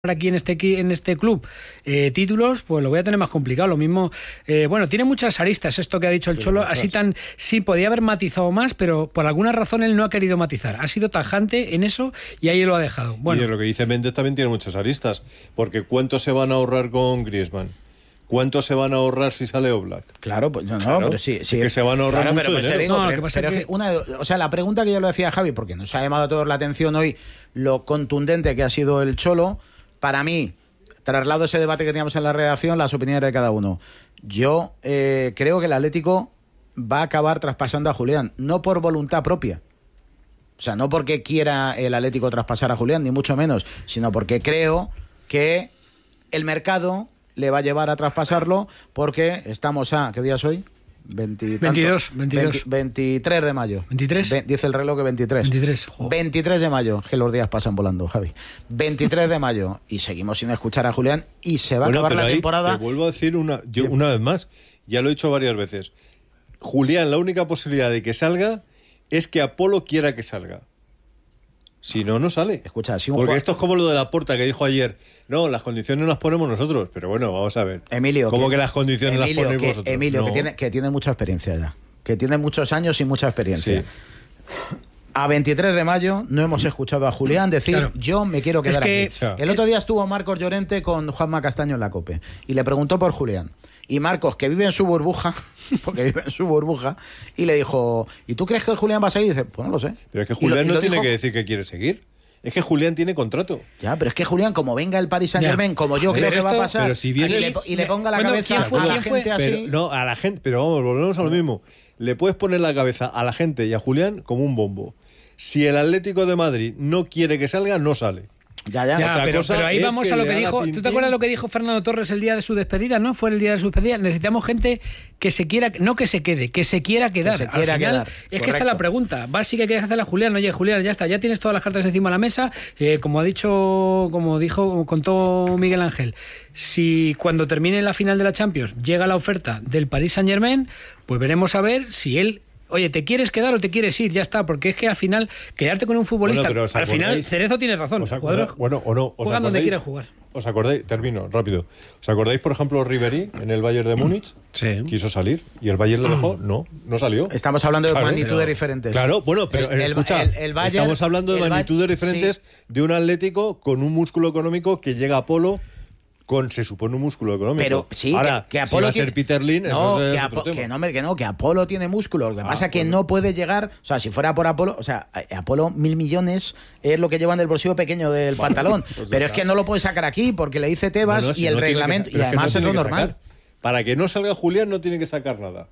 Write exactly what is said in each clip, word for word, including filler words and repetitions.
aquí en este en este club eh, títulos, pues lo voy a tener más complicado. Lo mismo, eh, bueno, tiene muchas aristas esto que ha dicho el sí, Cholo, muchas. Así tan, sí, podía haber matizado más, pero por alguna razón él no ha querido matizar, ha sido tajante en eso y ahí lo ha dejado. Bueno. Y lo que dice Méndez también tiene muchas aristas, porque ¿cuánto se van a ahorrar con Griezmann? ¿Cuánto se van a ahorrar si sale Oblak? Claro, pues no, no claro, pero sí, sí. Es que se van a ahorrar claro, mucho pero, dinero. Digo, no, pero, que pasa pero que... es que una, o sea, la pregunta que yo le decía a Javi, porque nos ha llamado a todos la atención hoy lo contundente que ha sido el Cholo, para mí, traslado ese debate que teníamos en la redacción, las opiniones de cada uno. Yo eh, creo que el Atlético va a acabar traspasando a Julián, no por voluntad propia. O sea, no porque quiera el Atlético traspasar a Julián, ni mucho menos, sino porque creo que el mercado le va a llevar a traspasarlo porque estamos a... ¿Qué día es hoy? veinte, veintidós, veintidós. veinte, veintitrés de mayo. ¿veintitrés? Ve, dice el reloj que veintitrés. veintitrés. Oh. veintitrés de mayo, que los días pasan volando, Javi. veintitrés de mayo y seguimos sin escuchar a Julián y se va bueno, a acabar la ahí temporada. Te vuelvo a decir una, yo, una vez más, ya lo he dicho varias veces. Julián, la única posibilidad de que salga es que Apolo quiera que salga. Si no, no sale. Escucha, si un Porque jugador... esto es como lo de Laporta que dijo ayer. No, las condiciones las ponemos nosotros. Pero bueno, vamos a ver. Emilio, ¿Cómo que, que las condiciones Emilio, las ponéis que, vosotros? Emilio, no. que, tiene, que tiene mucha experiencia ya. Que tiene muchos años y mucha experiencia. Sí. A veintitrés de mayo no hemos escuchado a Julián decir claro. yo me quiero quedar es que, aquí. Claro. El otro día estuvo Marcos Llorente con Juanma Castaño en la COPE y le preguntó por Julián. Y Marcos, que vive en su burbuja, porque vive en su burbuja, y le dijo, ¿y tú crees que Julián va a seguir? Y dice, pues no lo sé. Pero es que Julián y lo, y no lo tiene dijo... que decir que quiere seguir. Es que Julián tiene contrato. Ya, pero es que Julián, como venga el Paris Saint-Germain, como yo creo que esto, va a pasar, pero si viene, y, le, y le ponga la bueno, cabeza fue, a la gente gente así... Pero, no, a la gente, pero vamos, volvemos a lo mismo. Le puedes poner la cabeza a la gente y a Julián como un bombo. Si el Atlético de Madrid no quiere que salga, no sale. Ya, ya. Ya, pero, pero ahí vamos que a lo que dijo. dijo. Tintín. ¿Tú te acuerdas lo que dijo Fernando Torres el día de su despedida? ¿No? Fue el día de su despedida. Necesitamos gente que se quiera, no que se quede, que se quiera quedar. Que se quiera Al final, quedar. Es Correcto. que esta es la pregunta. Básica que hay que hacerle a Julián. Oye, Julián, ya está, ya tienes todas las cartas encima de la mesa. Eh, como ha dicho, como dijo, como contó Miguel Ángel, si cuando termine la final de la Champions llega la oferta del Paris Saint-Germain, pues veremos a ver si él. Oye, ¿te quieres quedar o te quieres ir? Ya está, porque es que al final, quedarte con un futbolista... Bueno, al final, Cerezo tiene razón. ¿Os acordáis? Bueno, o no. ¿Os juegan donde acordáis? quieren jugar. ¿Os acordáis? Termino, rápido. ¿Os acordáis, por ejemplo, Ribéry en el Bayern de Múnich? Sí. Quiso salir y el Bayern le dejó. No, no salió. Estamos hablando de Claro, magnitudes pero, diferentes. Claro, bueno, pero El- el- escucha, el- el Bayern- estamos hablando de el magnitudes Bay- diferentes sí. de un Atlético con un músculo económico que llega a Polo con, se supone, un músculo económico. Pero sí, ahora, que, que si Apolo va a tiene... ser Peter Lin, no, eso es que, otro Apo... tema. que no, hombre, que no, que Apolo tiene músculo. Lo que Ah, pasa es que bueno. no puede llegar, o sea, si fuera por Apolo, o sea, Apolo mil millones es lo que llevan del bolsillo pequeño del Bueno, pantalón, pues pero está. es que no lo puede sacar aquí porque le dice Tebas No, no, si y el no tiene reglamento que- y pero es que no además es tiene lo que normal. sacar. Para que no salga Julián no tiene que sacar nada.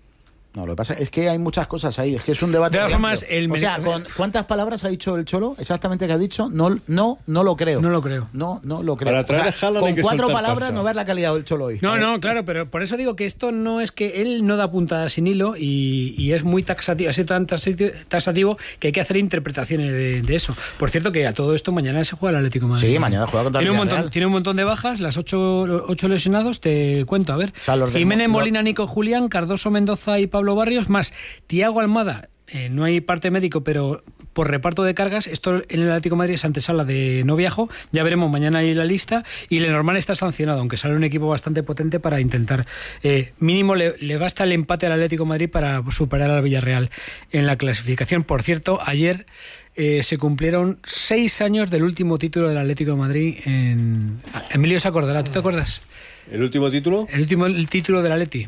No, lo que pasa es que hay muchas cosas ahí, es que es un debate. De todas muy formas, amplio. el o sea, men- ¿con ¿cuántas palabras ha dicho el Cholo? Exactamente que ha dicho. No, no, no lo creo. No lo creo. No, no lo creo. Para traer O sea, a Haaland hay con que cuatro soltar palabras pasta. no ver la calidad del Cholo hoy. No, no, claro, pero por eso digo que esto no es que él no da puntada sin hilo y, y es muy taxativo, así tan taxativo, taxativo que hay que hacer interpretaciones de, de eso. Por cierto, que a todo esto mañana se juega el Atlético de Madrid. Sí, mañana juega contra el tiene un Villarreal. montón, tiene un montón de bajas, las ocho, ocho lesionados, te cuento, a ver. O sea, los de- Jiménez, los- Molina, Nico, Julián, Cardoso, Mendoza y Pablo Barrios, más Thiago Almada. Eh, no hay parte médico, pero por reparto de cargas, esto en el Atlético de Madrid es antesala de no viajo, ya veremos mañana ahí la lista, y Lenormand está sancionado, aunque sale un equipo bastante potente para intentar, eh, mínimo le, le basta el empate al Atlético de Madrid para superar al Villarreal en la clasificación. Por cierto, ayer eh, se cumplieron seis años del último título del Atlético de Madrid en... Emilio se acordará, ¿tú te acuerdas? ¿El último título? El último el título del Atleti.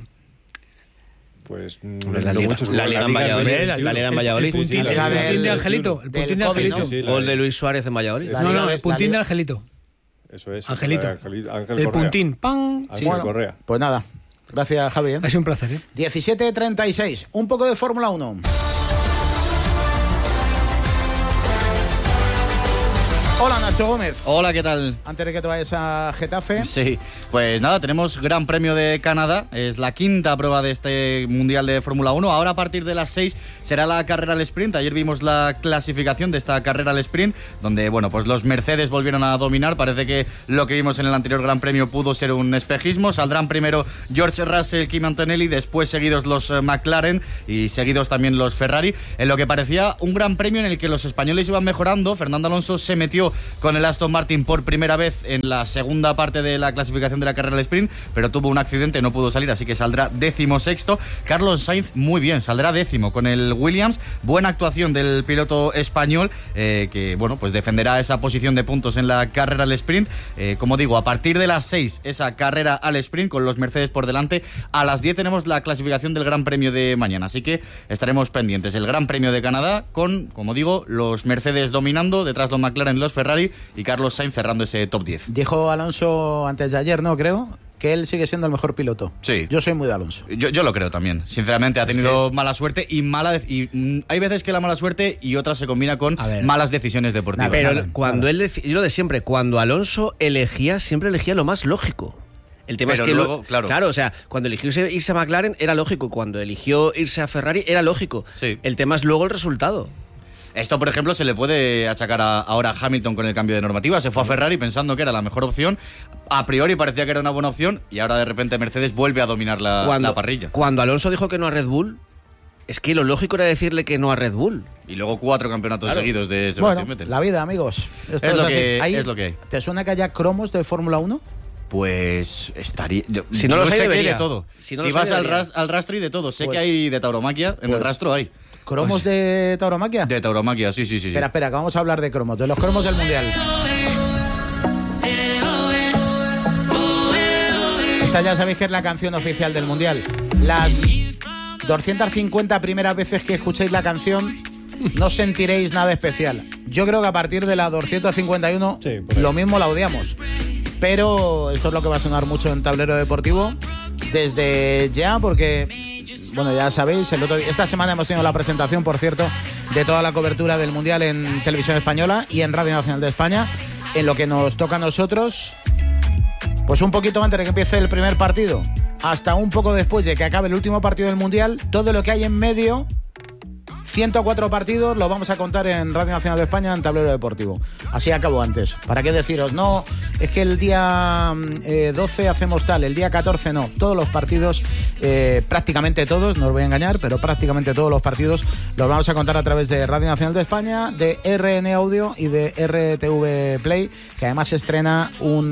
Pues Hombre, la Liga- la Liga en Valladolid, la Liga en Valladolid. El puntín, Sí, sí, el la puntín del- de Angelito, el del puntín de COVID, Angelito. ¿no? Sí, sí, la Gol de- de Luis Suárez en Valladolid. La No, Liga no, de- el puntín la de Liga- Angelito. Eso es. Angelito. Ángel, Ángel El Correa. puntín, ¡pam! Ángel Sí. Bueno, Correa. pues nada. Gracias, Javi. ¿eh? Ha sido un placer, ¿eh? diecisiete treinta y seis. Un poco de Fórmula uno. Hola, Nacho Gómez. Hola, ¿qué tal? Antes de que te vayas a Getafe. Sí, pues nada, tenemos Gran Premio de Canadá, es la quinta prueba de este Mundial de Fórmula uno, ahora a partir de las seis será la carrera al sprint, ayer vimos la clasificación de esta carrera al sprint, donde bueno, pues los Mercedes volvieron a dominar, parece que lo que vimos en el anterior Gran Premio pudo ser un espejismo, saldrán primero George Russell, Kimi Antonelli, después seguidos los eh, McLaren y seguidos también los Ferrari, en lo que parecía un Gran Premio en el que los españoles iban mejorando, Fernando Alonso se metió sexto con el Aston Martin por primera vez en la segunda parte de la clasificación de la carrera del sprint, pero tuvo un accidente, no pudo salir, así que saldrá décimo sexto. Carlos Sainz, muy bien, saldrá décimo con el Williams. Buena actuación del piloto español, eh, que bueno, pues defenderá esa posición de puntos en la carrera al sprint. Eh, como digo, a partir de las seis, esa carrera al sprint con los Mercedes por delante. A las diez tenemos la clasificación del Gran Premio de mañana, así que estaremos pendientes. El Gran Premio de Canadá con, como digo, los Mercedes dominando, detrás los McLaren, los Ferrari y Carlos Sainz cerrando ese top diez. Dijo Alonso antes de ayer, ¿no? Creo que él sigue siendo el mejor piloto. Sí. Yo soy muy de Alonso. Yo, yo lo creo también. Sinceramente, ha tenido es que... mala suerte y mala... De... y mm, hay veces que la mala suerte y otras se combina con malas decisiones deportivas. Pero nada, cuando nada. él... Dec... Yo lo de siempre, cuando Alonso elegía, siempre elegía lo más lógico. El tema Pero es que luego, lo... claro. claro, o sea, cuando eligió irse a McLaren era lógico, cuando eligió irse a Ferrari era lógico. Sí. El tema es luego el resultado. Esto, por ejemplo, se le puede achacar a, ahora a Hamilton con el cambio de normativa. Se fue a Ferrari pensando que era la mejor opción. A priori parecía que era una buena opción y ahora de repente Mercedes vuelve a dominar la, cuando, la parrilla. Cuando Alonso dijo que no a Red Bull, es que lo lógico era decirle que no a Red Bull. Y luego cuatro campeonatos Claro. seguidos de Sebastián Bueno, Vettel. la vida, amigos. Esto Es lo así. que- ¿Hay- es lo que hay. ¿Te suena que haya cromos de Fórmula uno? Pues estaría... Yo, Si no yo los hay, sé que hay debería. de todo. Si Si, no los hay, vas al, debería. ras- al rastro y de todo. Sé Pues- que hay de tauromaquia. En pues- el rastro hay. ¿Cromos Pues- de tauromaquia? De tauromaquia, sí, sí, sí. sí. Espera, espera, que vamos a hablar de cromos, de los cromos del Mundial. Esta ya sabéis que es la canción oficial del Mundial. Las doscientas cincuenta primeras veces que escuchéis la canción no sentiréis nada especial. Yo creo que a partir de la doscientos cincuenta y uno Sí, por ahí. lo mismo la odiamos. Pero esto es lo que va a sonar mucho en Tablero Deportivo desde ya, porque, bueno, ya sabéis, el otro día, esta semana hemos tenido la presentación, por cierto, de toda la cobertura del Mundial en Televisión Española y en Radio Nacional de España. En lo que nos toca a nosotros, pues un poquito antes de que empiece el primer partido, hasta un poco después de que acabe el último partido del Mundial, todo lo que hay en medio, ciento cuatro partidos, lo vamos a contar en Radio Nacional de España en Tablero Deportivo. Así acabo antes. ¿Para qué deciros? No, es que el día eh, doce hacemos tal, el día catorce no. Todos los partidos, eh, prácticamente todos, no os voy a engañar, pero prácticamente todos los partidos los vamos a contar a través de Radio Nacional de España, de R N Audio y de R T V Play, que además estrena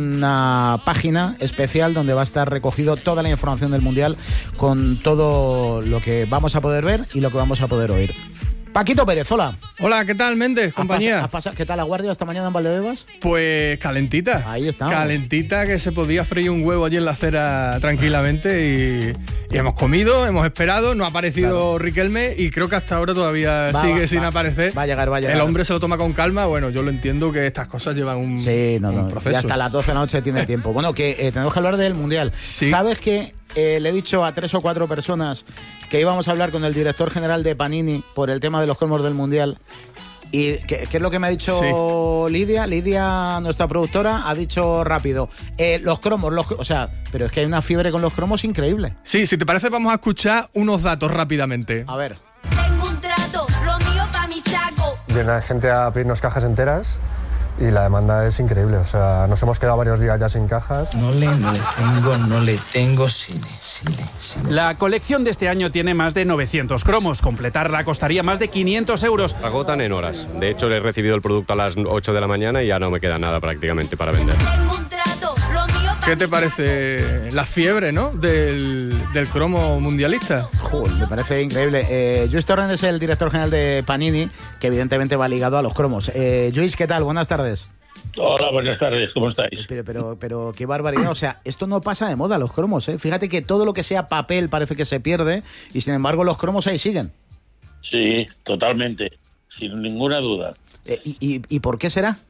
una página especial donde va a estar recogido toda la información del Mundial con todo lo que vamos a poder ver y lo que vamos a poder oír. Paquito Pérez, hola. Hola, ¿qué tal, Méndez, ¿Has compañía? pasa- has pasado- ¿Qué tal la guardia esta mañana en Valdebebas? Pues calentita. Ahí estamos. Calentita, que se podía freír un huevo allí en la acera tranquilamente y, y hemos comido, hemos esperado, no ha aparecido Claro. Riquelme y creo que hasta ahora todavía Va, sigue va, sin va. aparecer. Va a llegar, va a llegar. El hombre se lo toma con calma, bueno, yo lo entiendo que estas cosas llevan un, Sí, no, un no. proceso. Y hasta las doce de la noche tiene tiempo. Bueno, que eh, tenemos que hablar del Mundial. Sí. ¿Sabes que eh, le he dicho a tres o cuatro personas que íbamos a hablar con el director general de Panini por el tema de los cromos del Mundial? ¿Y qué, qué es lo que me ha dicho Lidia? Lidia, nuestra productora, ha dicho rápido. Eh, los cromos, los, o sea, pero es que hay una fiebre con los cromos increíble. Sí, si te parece vamos a escuchar unos datos rápidamente. A ver. Tengo un trato, lo mío pa' mi saco. Viene la gente a pedirnos cajas enteras y la demanda es increíble. O sea, nos hemos quedado varios días ya sin cajas. No le, no le tengo, no le tengo, sí le, sí le, sí le. La colección de este año tiene más de novecientos cromos. Completarla costaría más de quinientos euros. Agotan en horas. De hecho, he recibido el producto a las ocho de la mañana y ya no me queda nada prácticamente para vender. Tengo un trato, lo mío pa' ¿Qué te mi saco. parece la fiebre, ¿no? Del, del cromo mundialista. Joder, me parece increíble. Eh, Lluís Torrent es el director general de Panini, que evidentemente va ligado a los cromos. Eh, Lluís, ¿qué tal? Buenas tardes. Hola, buenas tardes, ¿cómo estáis? Pero, pero, pero qué barbaridad. O sea, esto no pasa de moda, los cromos, ¿eh? Fíjate que todo lo que sea papel parece que se pierde y sin embargo los cromos ahí siguen. Sí, totalmente, sin ninguna duda. Eh, y, y, ¿Y por qué será?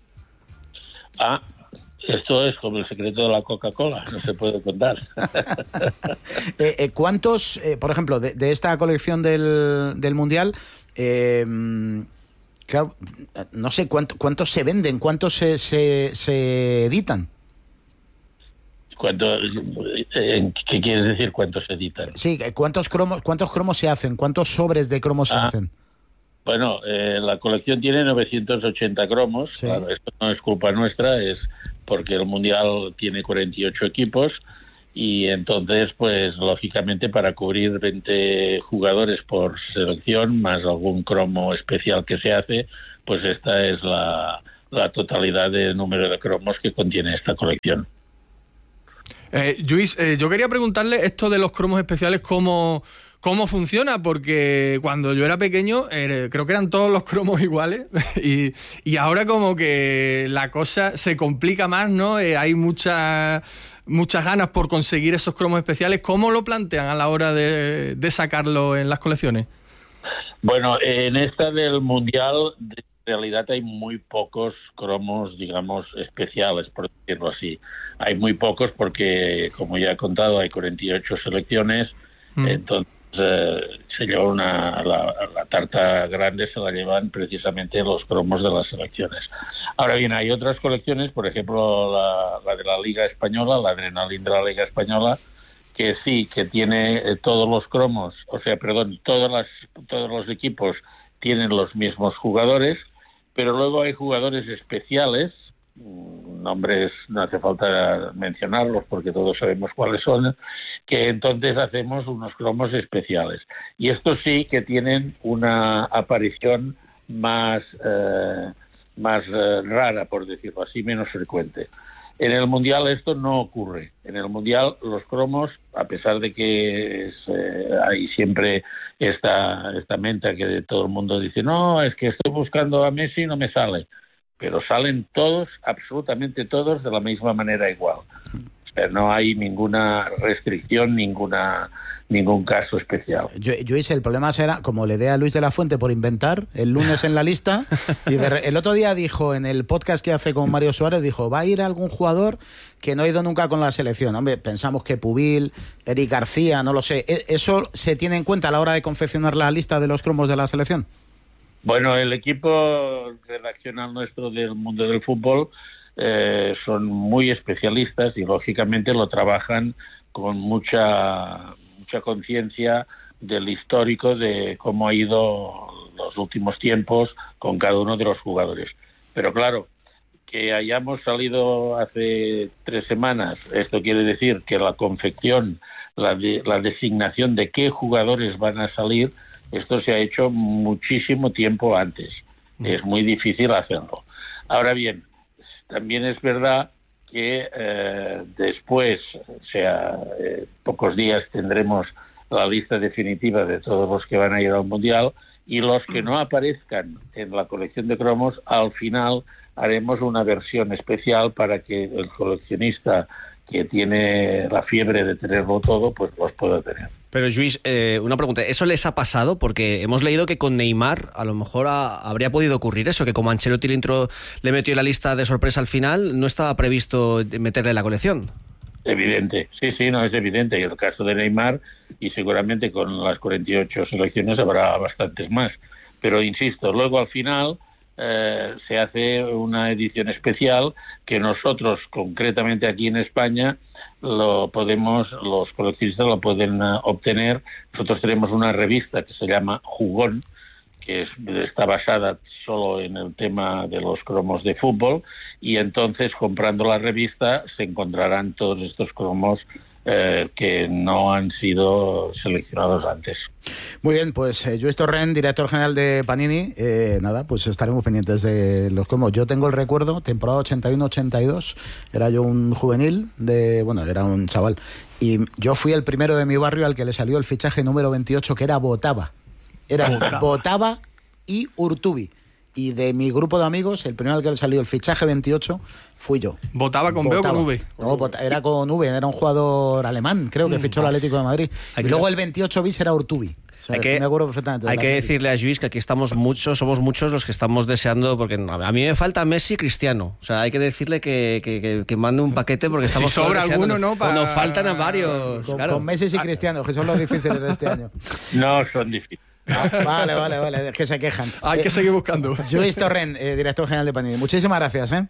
Ah, esto es como el secreto de la Coca-Cola, no se puede contar. eh, eh, ¿Cuántos, eh, por ejemplo, de, de esta colección del, del Mundial, eh, claro, no sé cuánto, cuántos se venden, cuántos se, se, se editan? ¿Cuánto, eh, ¿Qué quieres decir cuántos se editan? Sí, ¿cuántos cromos, cuántos cromos se hacen? ¿Cuántos sobres de cromos se Ah. hacen? Bueno, eh, la colección tiene novecientos ochenta cromos. Sí. Claro, esto no es culpa nuestra, es porque el Mundial tiene cuarenta y ocho equipos y entonces, pues, lógicamente, para cubrir veinte jugadores por selección, más algún cromo especial que se hace, pues esta es la, la totalidad del número de cromos que contiene esta colección. Eh, Luis, eh, yo quería preguntarle esto de los cromos especiales, ¿cómo, cómo funciona? Porque cuando yo era pequeño eh, creo que eran todos los cromos iguales y, y ahora como que la cosa se complica más, ¿no? Eh, hay muchas muchas ganas por conseguir esos cromos especiales. ¿Cómo lo plantean a la hora de, de sacarlo en las colecciones? Bueno, en esta del Mundial, en realidad hay muy pocos cromos, digamos, especiales, por decirlo así. Hay muy pocos porque, como ya he contado, hay cuarenta y ocho selecciones, mm. entonces eh, se lleva una, la, la tarta grande, se la llevan precisamente los cromos de las selecciones. Ahora bien, hay otras colecciones, por ejemplo, la, la de la Liga Española, la Adrenalin de la Liga Española, que sí, que tiene eh, todos los cromos, o sea, perdón, todas las, todos los equipos tienen los mismos jugadores, pero luego hay jugadores especiales, nombres no hace falta mencionarlos porque todos sabemos cuáles son, que entonces hacemos unos cromos especiales. Y estos sí que tienen una aparición más, eh, más eh, rara, por decirlo así, menos frecuente. En el Mundial esto no ocurre. En el Mundial los cromos, a pesar de que es, eh, hay siempre esta, esta menta que de todo el mundo dice, no, es que estoy buscando a Messi y no me sale. Pero salen todos, absolutamente todos, de la misma manera igual. O sea, no hay ninguna restricción, ninguna ningún caso especial. Yo, yo hice, el problema será, como le dé a Luis de la Fuente por inventar, el lunes en la lista, y de, el otro día dijo, en el podcast que hace con Mario Suárez, dijo, va a ir algún jugador que no ha ido nunca con la selección. Hombre, pensamos que Pubil, Eric García, no lo sé. ¿Eso se tiene en cuenta a la hora de confeccionar la lista de los cromos de la selección? Bueno, el equipo redaccional nuestro del mundo del fútbol eh, son muy especialistas y lógicamente lo trabajan con mucha mucha conciencia del histórico de cómo ha ido los últimos tiempos con cada uno de los jugadores. Pero claro, que hayamos salido hace tres semanas, esto quiere decir que la confección, la, de, la designación de qué jugadores van a salir, esto se ha hecho muchísimo tiempo antes. Es muy difícil hacerlo. Ahora bien, también es verdad que eh, después, o sea, eh, pocos días tendremos la lista definitiva de todos los que van a ir al Mundial, y los que no aparezcan en la colección de cromos, al final haremos una versión especial para que el coleccionista que tiene la fiebre de tenerlo todo, pues los pueda tener. Pero Luis, eh, una pregunta, ¿eso les ha pasado? Porque hemos leído que con Neymar a lo mejor ha, habría podido ocurrir eso, que como Ancelotti le, entró, le metió en la lista de sorpresa al final, no estaba previsto meterle en la colección. Evidente, sí, sí, no, es evidente. Y el caso de Neymar, y seguramente con las cuarenta y ocho selecciones habrá bastantes más. Pero insisto, luego al final eh, se hace una edición especial que nosotros, concretamente aquí en España, lo podemos, los coleccionistas lo pueden uh, obtener. Nosotros tenemos una revista que se llama Jugón, que es, está basada solo en el tema de los cromos de fútbol, y entonces comprando la revista se encontrarán todos estos cromos eh, que no han sido seleccionados antes. Muy bien, pues eh, Lluís Torrent, director general de Panini, eh, nada, pues estaremos pendientes de los cromos. Yo tengo el recuerdo, temporada ochenta y uno ochenta y dos, era yo un juvenil, de bueno, era un chaval, y yo fui el primero de mi barrio al que le salió el fichaje número veintiocho, que era Botava. Era Botava, Botava y Urtubi. Y de mi grupo de amigos, el primero al que le salió el fichaje veintiocho fui yo. ¿Votaba con Botava. B o con V? No, Botava, era con V, era un jugador alemán, creo que fichó el Atlético de Madrid. Hay y luego el veintiocho bis era Urtubi. O sea, hay que, me acuerdo perfectamente. Hay que decirle a Luis que aquí estamos muchos, somos muchos los que estamos deseando, porque a mí me falta Messi y Cristiano. O sea, hay que decirle que, que, que, que mande un paquete porque estamos si sobra alguno, ¿no? Para... Nos faltan a varios. Con, claro. con Messi y Cristiano, que son los difíciles de este año. No, son difíciles. No, vale, vale, vale, es que se quejan. Hay eh, que seguir buscando. Lluís Torrent, eh, director general de Panini. Muchísimas gracias, ¿eh?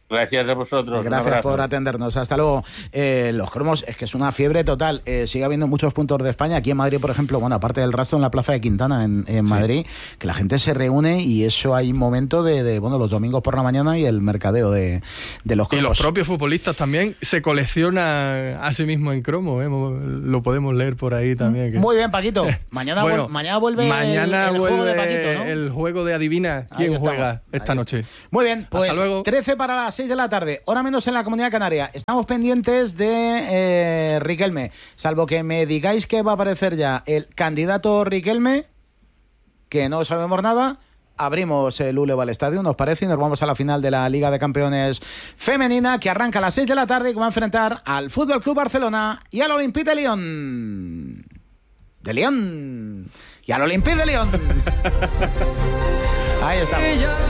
Gracias a vosotros. Gracias por atendernos. Hasta luego. Eh, los cromos, es que es una fiebre total. Eh, sigue habiendo muchos puntos de España. Aquí en Madrid, por ejemplo, bueno, aparte del rastro en la Plaza de Quintana, en, en Madrid, sí. que la gente se reúne y eso hay momento de, de, bueno, los domingos por la mañana y el mercadeo de, de los cromos. Y los propios futbolistas también se coleccionan a sí mismos en cromo, ¿eh? Lo podemos leer por ahí también. Que... Muy bien, Paquito. Mañana, bueno, mañana vuelve mañana el, el vuelve juego de Paquito, ¿no? El juego de adivina quién juega esta ahí. noche. Muy bien, pues trece para las seis de la tarde, hora menos en la Comunidad Canaria. Estamos pendientes de eh, Riquelme, salvo que me digáis que va a aparecer ya el candidato Riquelme, que no sabemos nada. Abrimos el Uleval Estadio, nos parece, y nos vamos a la final de la Liga de Campeones Femenina, que arranca a las seis de la tarde y que va a enfrentar al Fútbol Club Barcelona y al Olympique de Lyon. De Lyon. Y al Olympique de Lyon. Ahí estamos.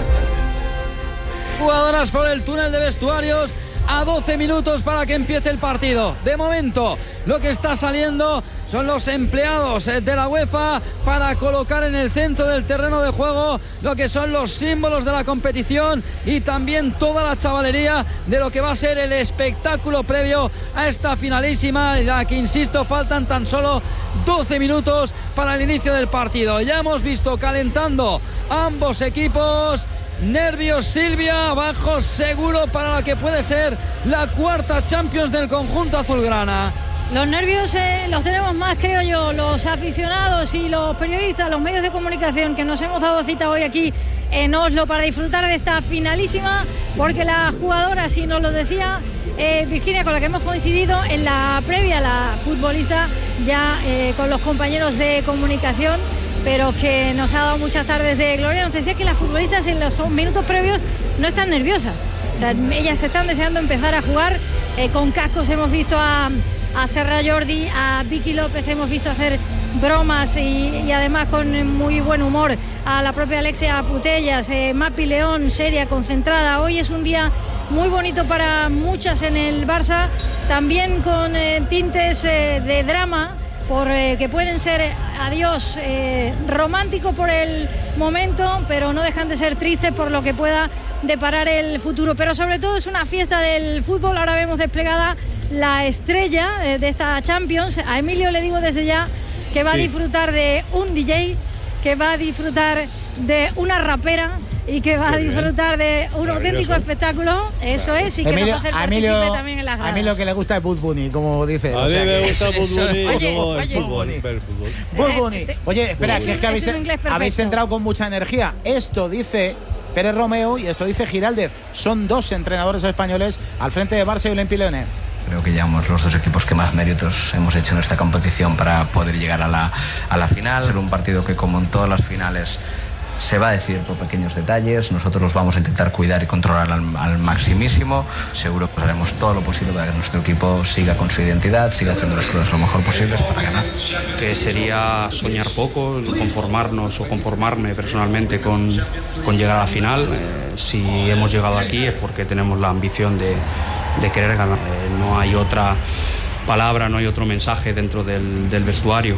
Jugadoras por el túnel de vestuarios a doce minutos para que empiece el partido. De momento, lo que está saliendo son los empleados de la UEFA para colocar en el centro del terreno de juego lo que son los símbolos de la competición y también toda la chavalería de lo que va a ser el espectáculo previo a esta finalísima, en la que, insisto, faltan tan solo doce minutos para el inicio del partido. Ya hemos visto calentando ambos equipos. Nervios, Silvia, abajo seguro para lo que puede ser la cuarta Champions del conjunto azulgrana. Los nervios eh, los tenemos más, creo yo, los aficionados y los periodistas, los medios de comunicación que nos hemos dado cita hoy aquí en Oslo para disfrutar de esta finalísima, porque la jugadora, si nos lo decía eh, Virginia, con la que hemos coincidido en la previa, la futbolista ya eh, con los compañeros de comunicación, pero que nos ha dado muchas tardes de gloria, nos decía que las futbolistas en los minutos previos no están nerviosas. O sea, ellas están deseando empezar a jugar. Eh, con cascos hemos visto a, a Serra Jordi, a Vicky López, hemos visto hacer bromas y, y además con muy buen humor a la propia Alexia Putellas, eh, Mapi León, seria, concentrada. Hoy es un día muy bonito para muchas en el Barça, también con eh, tintes eh, de drama, por eh, que pueden ser adiós eh, romántico por el momento, pero no dejan de ser tristes por lo que pueda deparar el futuro. Pero sobre todo es una fiesta del fútbol. Ahora vemos desplegada la estrella eh, de esta Champions. A Emilio le digo desde ya que va sí. a disfrutar de un D J, que va a disfrutar de una rapera y que va a disfrutar de un auténtico espectáculo, eso claro. es, y que Emilio, nos va a hacer a Emilio, partícipe también en las gradas. A mí lo que le gusta es Bud Bunny, como dice. A mí me gusta Bud Bunny, oye, como oye, el fútbol. El fútbol. Bud Bunny. Oye, espera, que es que habéis, habéis entrado con mucha energía. Esto dice Pérez Romeo y esto dice Giraldez. Son dos entrenadores españoles al frente de Barça y Olympique Lyonnais. Creo que llevamos los dos equipos que más méritos hemos hecho en esta competición para poder llegar a la, a la final. Ser un partido que, como en todas las finales, se va a decidir por pequeños detalles. Nosotros los vamos a intentar cuidar y controlar al, al maximísimo. Seguro que haremos todo lo posible para que nuestro equipo siga con su identidad, siga haciendo las cosas lo mejor posibles para ganar. Que sería soñar poco, conformarnos o conformarme personalmente con, con llegar a la final. Eh, si hemos llegado aquí es porque tenemos la ambición de, de querer ganar. Eh, no hay otra palabra, no hay otro mensaje dentro del, del vestuario.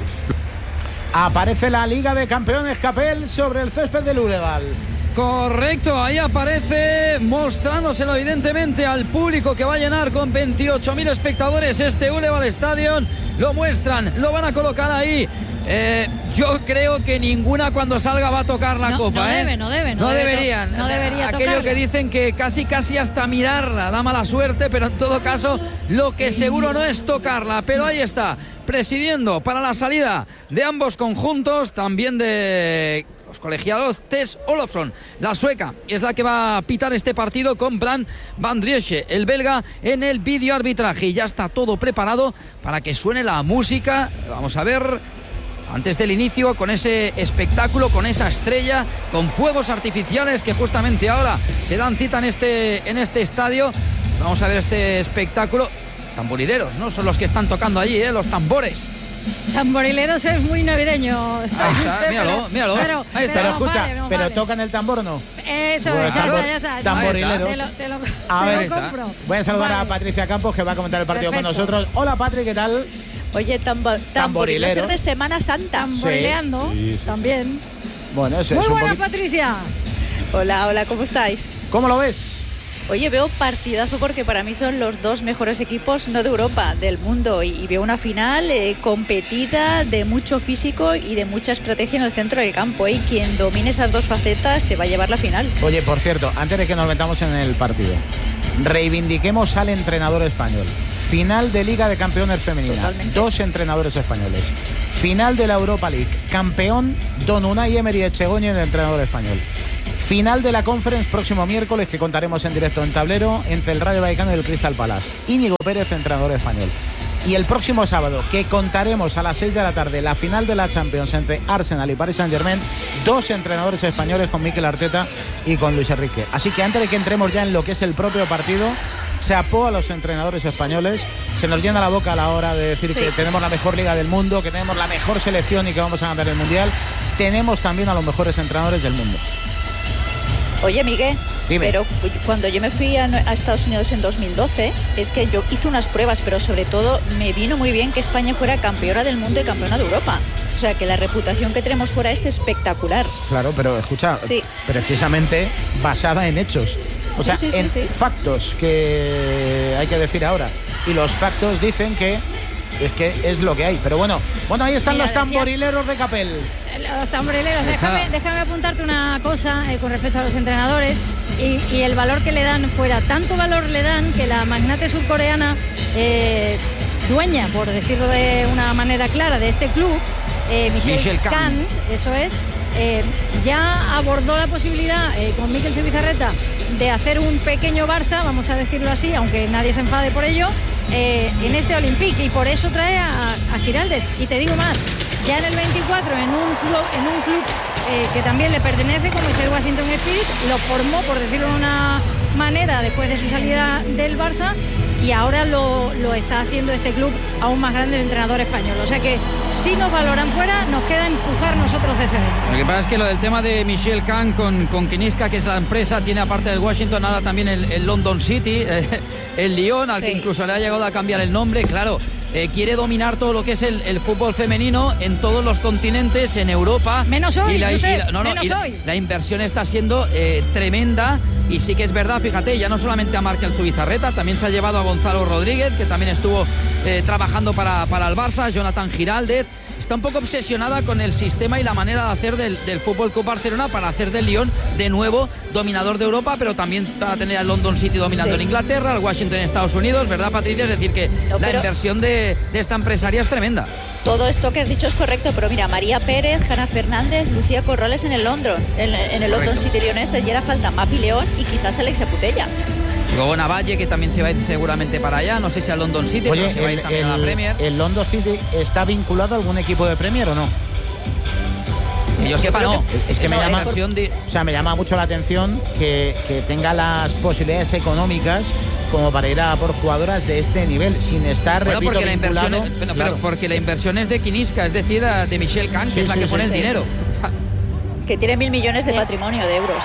Aparece la Liga de Campeones Capel sobre el césped del Uleval. Correcto, ahí aparece, mostrándoselo evidentemente al público que va a llenar con veintiocho mil espectadores este Uleval Stadium. Lo muestran, lo van a colocar ahí. Eh, yo creo que ninguna cuando salga va a tocar la no, copa, no ¿eh? Debe, no debe, no, no debe, deberían. No debería Aquello tocarla. que dicen que casi casi hasta mirarla da mala suerte, pero en todo caso lo que seguro no es tocarla. Pero ahí está, presidiendo para la salida de ambos conjuntos, también de los colegiados, Tess Olofsson, la sueca, es la que va a pitar este partido con Bran Van Driesche, el belga, en el vídeo arbitraje. Y ya está todo preparado para que suene la música. Vamos a ver, antes del inicio, con ese espectáculo, con esa estrella, con fuegos artificiales que justamente ahora se dan cita en este, en este estadio. Vamos a ver este espectáculo. Tamborileros, ¿no? Son los que están tocando allí, ¿eh? Los tambores. Tamborileros es muy navideño. Ahí está, míralo, míralo. Pero, ahí está, pero escucha, vale, no pero vale. ¿Tocan el tambor o no? Eso, bueno, ya, tambor, está, ya está. Tamborileros. Te lo, te lo, a te ver, lo compro. Voy a saludar vale. a Patricia Campos, que va a comentar el partido Perfecto. con nosotros. Hola, Patri, ¿qué tal? Oye, tambo tamborileros ser de Semana Santa. Tamborileando, sí, sí, sí, también. Bueno, eso Muy es buena, un Patricia. Hola, hola, ¿cómo estáis? ¿Cómo lo ves? Oye, veo partidazo porque para mí son los dos mejores equipos, no de Europa, del mundo. Y, y veo una final eh, competida, de mucho físico y de mucha estrategia en el centro del campo. ¿eh? Y quien domine esas dos facetas se va a llevar la final. Oye, por cierto, antes de que nos metamos en el partido, reivindiquemos al entrenador español. Final de Liga de Campeones femenina. Totalmente. Dos entrenadores españoles. Final de la Europa League. Campeón Don Unai Emery Echegoñi, el entrenador español. Final de la Conference próximo miércoles, que contaremos en directo en Tablero, entre el Rayo Vallecano y el Crystal Palace. Íñigo Pérez, entrenador español. Y el próximo sábado, que contaremos a las seis de la tarde, la final de la Champions entre Arsenal y Paris Saint-Germain, dos entrenadores españoles, con Mikel Arteta y con Luis Enrique. Así que antes de que entremos ya en lo que es el propio partido, chapó a los entrenadores españoles. Se nos llena la boca a la hora de decir sí. que tenemos la mejor liga del mundo, que tenemos la mejor selección y que vamos a ganar el Mundial. Tenemos también a los mejores entrenadores del mundo. Oye, Miguel, Dime. pero cuando yo me fui a, a Estados Unidos en dos mil doce, es que yo hice unas pruebas, pero sobre todo me vino muy bien que España fuera campeona del mundo y campeona de Europa. O sea, que la reputación que tenemos fuera es espectacular. Claro, pero escucha, sí. precisamente basada en hechos. O sea, sí, sí, en sí, sí. factos que hay que decir ahora. Y los factos dicen que es que es lo que hay. Pero bueno, bueno, ahí están Mira, los tamborileros decías, de Capel. Los tamborileros, déjame, déjame apuntarte una cosa eh, con respecto a los entrenadores y, y el valor que le dan fuera. Tanto valor le dan que la magnate surcoreana, eh, dueña, por decirlo de una manera clara, de este club, eh, Michelle, Michelle Khan, Khan, eso es, eh, ya abordó la posibilidad eh, con Mikel Zubizarreta de hacer un pequeño Barça, vamos a decirlo así, aunque nadie se enfade por ello, eh, en este Olympique, y por eso trae a, a Giraldez. Y te digo más, ya en el veinticuatro, en un club, en un club eh, que también le pertenece, como es el Washington Spirit, lo formó, por decirlo de una manera, después de su salida del Barça, y ahora lo, lo está haciendo este club aún más grande, el entrenador español. O sea que si nos valoran fuera, nos queda empujar nosotros desde dentro. Lo que pasa es que lo del tema de Michelle Khan con, con Kiniska, que es la empresa, tiene aparte del Washington ahora también el, el London City, eh, el Lyon, al sí. que incluso le ha llegado a cambiar el nombre, claro. Eh, quiere dominar todo lo que es el, el fútbol femenino en todos los continentes, en Europa. Menos hoy, y la, no sé, y la, no, no, menos y la, hoy. La inversión está siendo eh, tremenda. Y sí que es verdad, fíjate, ya no solamente a Markel Zubizarreta, también se ha llevado a Gonzalo Rodríguez, que también estuvo eh, trabajando para, para el Barça, Jonathan Giraldez. Está un poco obsesionada con el sistema y la manera de hacer del, del Fútbol Club Barcelona para hacer del Lyon de nuevo dominador de Europa, pero también para tener al London City dominando sí. en Inglaterra, al Washington en Estados Unidos, ¿verdad, Patricia? Es decir, que no, la inversión de, de esta empresaria es tremenda. Todo esto que has dicho es correcto, pero mira, María Pérez, Hanna Fernández, Lucía Corrales en el London, en, en el London City Lyonés, y era falta Mapi León y quizás Alexia Putellas. Luego Navalle, que también se va a ir seguramente para allá, no sé si al London City, Oye, pero se el, va a ir también el, a la Premier. ¿El London City está vinculado a algún equipo de Premier o no? Que yo sepa, no. Es que no, me llama, de... o sea, me llama mucho la atención que, que tenga las posibilidades económicas como para ir a por jugadoras de este nivel, sin estar, bueno, repito, porque la inversión es, claro. pero porque la inversión es de Kiniska, es decir, de Michelle Khan, que sí, es la sí, que sí, pone sí. el dinero. Que tiene mil millones de patrimonio de euros.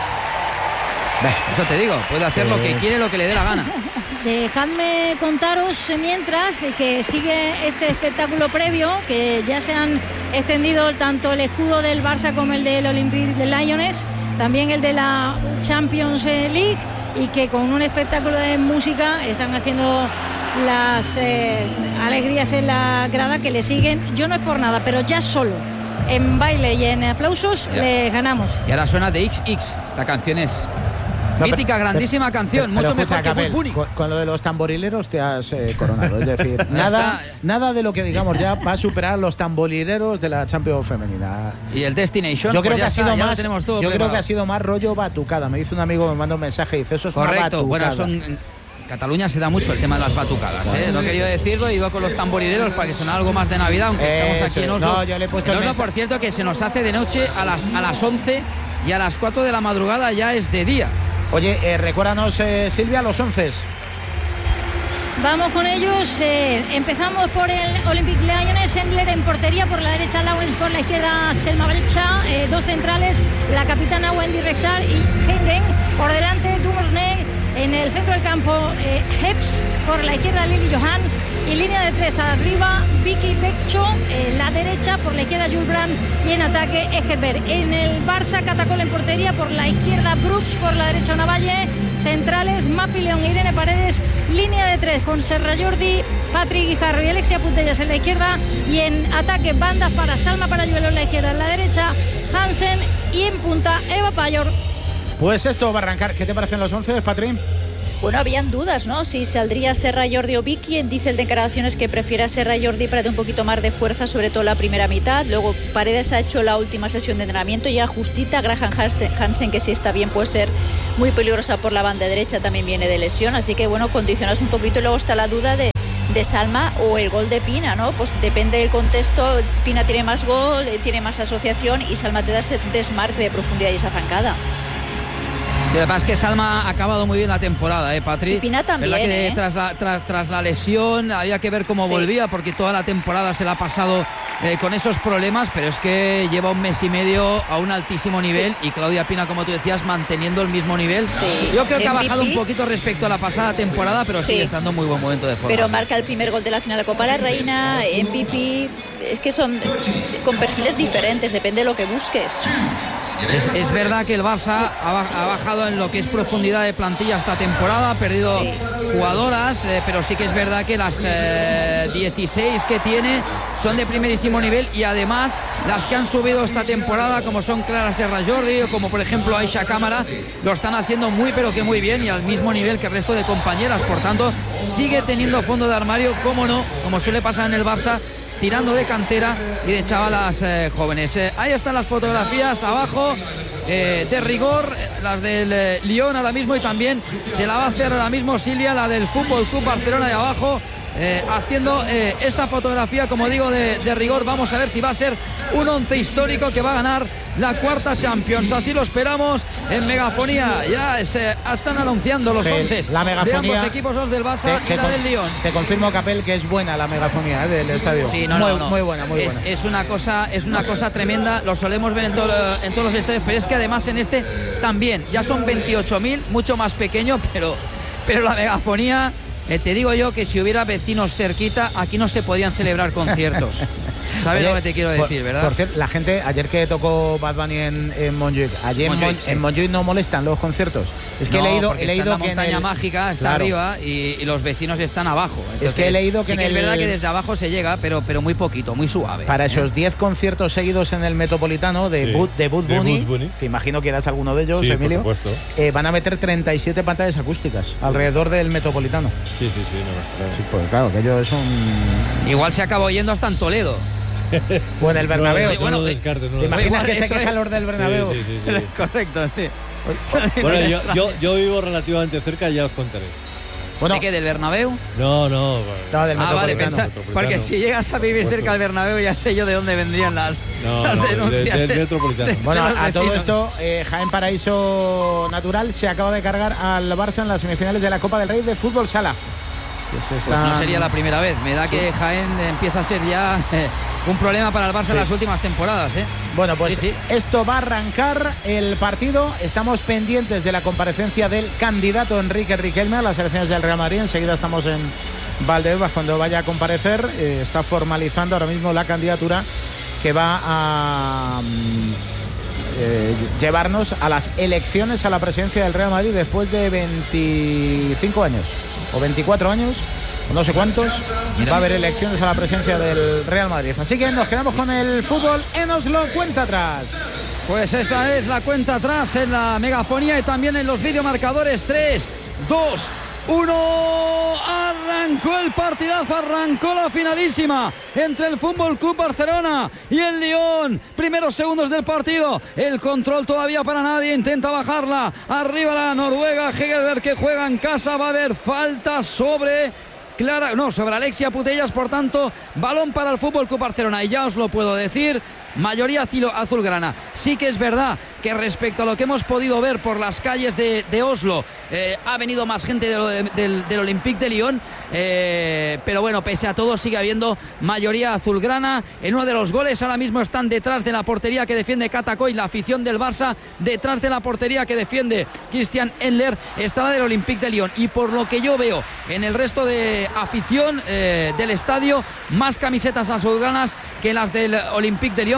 Eso te digo, puede hacer lo que quiere, lo que le dé la gana. Dejadme contaros mientras que sigue este espectáculo previo, que ya se han extendido tanto el escudo del Barça como el del Olympique de Lyonnais, también el de la Champions League, y que con un espectáculo de música están haciendo las eh, alegrías en la grada que le siguen. Yo no es por nada, pero ya solo en baile y en aplausos ya. le ganamos. Y ahora suena de equis equis, esta canción es... No, mítica, pero, grandísima pero, canción, pero, mucho pero mejor escucha, que Capel, con, con lo de los tamborileros te has eh, coronado. Es decir, nada, nada de lo que digamos ya va a superar los tamborileros de la Champions femenina. Y el Destination, yo creo pues que ha está, sido más, yo preparado. creo que ha sido más rollo batucada. Me dice un amigo, me manda un mensaje y dice, eso es correcto, una batucada. Bueno, son, en Cataluña se da mucho el tema de las batucadas, ¿eh? No he querido decirlo, he ido con los tamborileros para que sonara algo más de Navidad, aunque eh, estamos aquí en Oslo. No, yo le he puesto en el Oslo, por cierto, que se nos hace de noche a las, a las once y a las cuatro de la madrugada ya es de día. Oye, eh, recuérdanos, eh, Silvia, los once. Vamos con ellos. Eh, empezamos por el Olympique Lyonnais. Engler en portería, por la derecha Lawrence, por la izquierda Selma Brecha. Eh, dos centrales, la capitana Wendy Rexall y Heiden. Por delante Dumournet. En el centro del campo, eh, Heps, por la izquierda Lily Johans, y línea de tres arriba, Vicky Beccho, en la derecha, por la izquierda Jules Brandt, y en ataque Egerberg. En el Barça, Catacol en portería, por la izquierda Brooks, por la derecha Navalle, centrales, Mapi León e Irene Paredes, línea de tres con Serra Jordi, Patrick Guijarro y Alexia Putellas en la izquierda, y en ataque bandas para Salma Parayuelo en la izquierda, en la derecha Hansen y en punta Eva Payor. Pues esto va a arrancar. ¿Qué te parecen los once, Patrín? Bueno, habían dudas, ¿no? Si saldría Serra Jordi o Vicky. Dice el de declaraciones que prefiere a Serra Jordi para tener un poquito más de fuerza, sobre todo la primera mitad. Luego Paredes ha hecho la última sesión de entrenamiento y ajustita. Graham Hansen, que si está bien, puede ser muy peligrosa por la banda derecha, también viene de lesión. Así que, bueno, condicionas un poquito. Y luego está la duda de, de Salma o el gol de Pina, ¿no? Pues depende del contexto. Pina tiene más gol, tiene más asociación y Salma te da ese desmarque de profundidad y esa zancada. Y además que Salma ha acabado muy bien la temporada, ¿eh, Patri? Y Pina también, ¿verdad que ¿eh? tras, la, tras, tras la lesión había que ver cómo Sí. volvía, porque toda la temporada se la ha pasado eh, con esos problemas, pero es que lleva un mes y medio a un altísimo nivel y Claudia Pina, como tú decías, manteniendo el mismo nivel. Sí. Yo creo que ha M V P. bajado un poquito respecto a la pasada temporada, pero Sí. sigue estando en muy buen momento de forma. Pero marca el primer gol de la final de Copa de la Reina, M V P. Es que son con perfiles diferentes, depende de lo que busques. Es, es verdad que el Barça ha, baj- ha bajado en lo que es profundidad de plantilla esta temporada, ha perdido Sí. jugadoras, eh, pero sí que es verdad que las eh, dieciséis que tiene son de primerísimo nivel, y además las que han subido esta temporada, como son Clara Serra Jordi o como por ejemplo Aisha Cámara, lo están haciendo muy pero que muy bien y al mismo nivel que el resto de compañeras. Por tanto, sigue teniendo fondo de armario, como no, como suele pasar en el Barça, tirando de cantera y de chavalas eh, jóvenes. Eh, ahí están las fotografías abajo, eh, de rigor, eh, las del eh, Lyon ahora mismo, y también se la va a hacer ahora mismo Silvia, la del Fútbol Club Barcelona, de abajo, eh, haciendo eh, esa fotografía, como digo, de, de rigor. Vamos a ver si va a ser un once histórico que va a ganar la cuarta Champions. Así lo esperamos en Megafonía. Ya se están anunciando los Sí, once la de megafonía- ambos equipos, los del Barça Te, y la con- del Lyon. te confirmo, Capel, que es buena la megafonía, ¿eh? del estadio. Sí, no, muy, no, no. muy buena, muy es, buena. es una cosa, es una cosa tremenda. Lo solemos ver en, todo- en todos los estadios, pero es que además en este también. Ya son veintiocho mil, mucho más pequeño, pero, pero la megafonía. Eh, te digo yo que si hubiera vecinos cerquita, aquí no se podrían celebrar conciertos. ¿Sabes Oye, lo que te quiero por- decir, verdad? Por cierto, la gente, ayer que tocó Bad Bunny en, en Montjuic, allí en, Montjuic, Mon- sí. en Montjuic no molestan los conciertos. Es que No, he leído, porque he leído está en la que en montaña el- mágica está Claro. arriba y, y los vecinos están abajo. Es que he leído que sí en que el- es verdad que desde abajo se llega, pero, pero muy poquito, muy suave. Para esos diez conciertos seguidos en el Metropolitano de, Sí, Bud, de Bud de Bunny, Bud Bunny. que imagino que eras alguno de ellos, Sí, por Emilio, supuesto. eh, van a meter treinta y siete pantallas acústicas alrededor del Metropolitano. Sí, sí, sí, no va a estar. Sí, pues claro, que ellos son... Igual se acabó yendo hasta en Toledo. O en el Bernabéu. No, no Bueno, lo descartes, no ¿Te lo imaginas igual que se eso quejan es. los del Bernabéu? Sí, sí, sí, sí. Correcto, sí. Bueno, yo, yo, yo vivo relativamente cerca, ya os contaré. Bueno, ¿De qué? ¿Del Bernabéu? No, no. no, del Ah, vale, Metropolitano. pensa- Metropolitano. porque si llegas a vivir Por cerca del Bernabéu, ya sé yo de dónde vendrían las, No, las no, denuncias. del- del Metropolitano. Bueno, de los a todo vecinos. esto, eh, Jaén Paraíso Natural se acaba de cargar al Barça en las semifinales de la Copa del Rey de Fútbol Sala. Que se Pues están- no sería la primera vez. Me da que Jaén empieza a ser ya eh, un problema para el Barça en las últimas temporadas, ¿eh? Bueno, pues Sí, sí. esto va a arrancar el partido. Estamos pendientes de la comparecencia del candidato Enrique Riquelme a las elecciones del Real Madrid. Enseguida estamos en Valdebebas cuando vaya a comparecer. Eh, está formalizando ahora mismo la candidatura que va a mm, eh, llevarnos a las elecciones a la presidencia del Real Madrid después de veinticinco años o veinticuatro años. No sé cuántos, va a haber elecciones a la presidencia del Real Madrid. Así que nos quedamos con el fútbol. Enos lo cuenta atrás. Pues esta es la cuenta atrás en la megafonía y también en los videomarcadores. tres, dos, uno. Arrancó el partidazo, arrancó la finalísima entre el Fútbol Club Barcelona y el Lyon. Primeros segundos del partido, el control todavía para nadie, intenta bajarla. Arriba la Noruega, Hegerberg, que juega en casa. Va a haber falta sobre Clara, no, sobre Alexia Putellas, por tanto, balón para el Fútbol Club Barcelona. Y ya os lo puedo decir, mayoría azulgrana. Sí que es verdad que respecto a lo que hemos podido ver por las calles de, de Oslo, eh, ha venido más gente de lo de, del, del Olympique de Lyon, eh, pero bueno, pese a todo sigue habiendo mayoría azulgrana. En uno de los goles ahora mismo están detrás de la portería que defiende Katakoy, la afición del Barça, detrás de la portería que defiende Christian Endler está la del Olympique de Lyon, y por lo que yo veo en el resto de afición eh, del estadio, más camisetas azulgranas que las del Olympique de Lyon.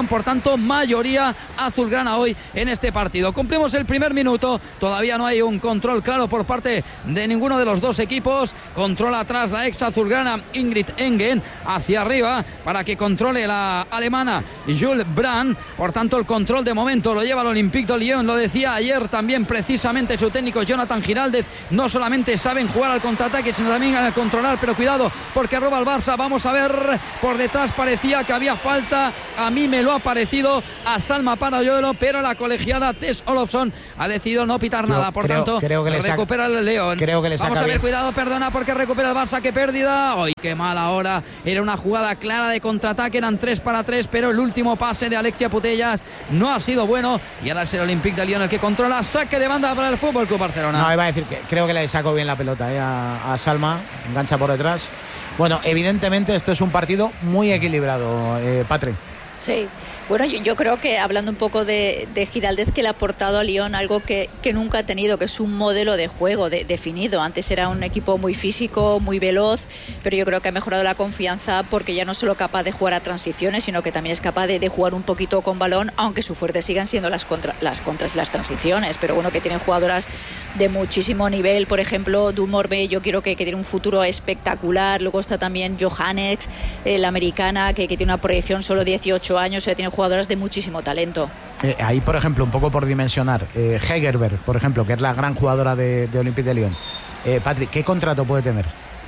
Lyon. Por tanto, mayoría azulgrana hoy en este partido. Cumplimos el primer minuto, todavía no hay un control claro por parte de ninguno de los dos equipos. Controla atrás la ex azulgrana Ingrid Engen, hacia arriba para que controle la alemana Jules Brand. Por tanto, el control de momento lo lleva el Olympique de Lyon. Lo decía ayer también precisamente su técnico Jonathan Giraldez, no solamente saben jugar al contraataque sino también al controlar, pero cuidado porque roba el Barça. Vamos a ver, por detrás parecía que había falta, a mí me lo ha parecido a Salma Parayolo, pero la colegiada Tess Olofsson ha decidido no pitar nada. Por creo, tanto, creo que le recupera saca, el León. Creo que le Vamos a ver, bien. cuidado, perdona, porque recupera el Barça. Qué pérdida. ¡Ay, qué mal ahora! Era una jugada clara de contraataque, eran tres para tres, pero el último pase de Alexia Putellas no ha sido bueno y ahora es el Olympique de Lyon el que controla. Saque de banda para el Fútbol Club Barcelona. No, iba a decir que creo que le sacó bien la pelota eh, a, a Salma, engancha por detrás. Bueno, evidentemente este es un partido muy equilibrado, eh, Patri. Sí, bueno, yo, yo creo que hablando un poco de, de Giraldez, que le ha aportado a Lyon algo que, que nunca ha tenido, que es un modelo de juego de, definido. Antes era un equipo muy físico, muy veloz, pero yo creo que ha mejorado la confianza porque ya no es solo capaz de jugar a transiciones, sino que también es capaz de, de jugar un poquito con balón, aunque su fuerte sigan siendo las, contra, las contras y las transiciones. Pero bueno, que tienen jugadoras de muchísimo nivel, por ejemplo, Dumorbe, yo creo que, que tiene un futuro espectacular. Luego está también Johannex, eh, la americana, que, que tiene una proyección solo dieciocho años, o sea, tiene jugadoras de muchísimo talento. Eh, ahí, por ejemplo, un poco por dimensionar, eh, Hegerberg, por ejemplo, que es la gran jugadora de, de Olympique de Lyon. Eh, Patrick, ¿qué contrato puede tener?